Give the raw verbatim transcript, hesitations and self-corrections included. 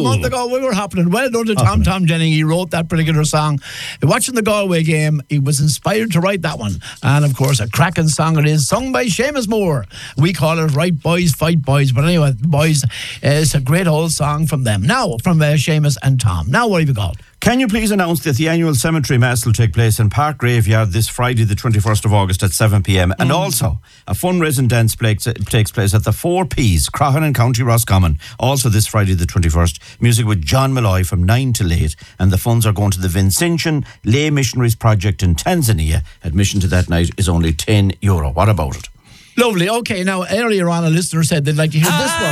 month ago we were happening. Well done to Tom Oh. Tom Jennings. He wrote that particular song. Watching the Galway game, he was inspired to write that one. And of course, a cracking song it is, sung by Seamus Moore. We call it Right Boys Fight Boys. But anyway, boys, uh, it's a great old song from them. Now, from uh, Seamus and Tom. Now, what have you got? Can you please announce that the annual cemetery mass will take place in Park Graveyard this Friday, the twenty-first of August at seven p.m. Mm. And also, a fundraising dance takes takes place at the Four Ps, Croghan and County Roscommon, also this Friday, the twenty-first. Music with John Malloy from nine till eight. And the funds are going to the Vincentian Lay Missionaries Project in Tanzania. Admission to that night is only ten euro. What about it? Lovely. Okay, now, earlier on, a listener said they'd like to hear this one.